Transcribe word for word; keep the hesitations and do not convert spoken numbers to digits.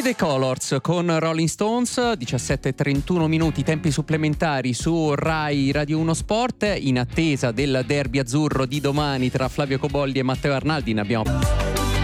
The Colors con Rolling Stones, diciassette e trentuno minuti, tempi supplementari su Rai Radio uno Sport, in attesa del derby azzurro di domani tra Flavio Cobolli e Matteo Arnaldi. Ne abbiamo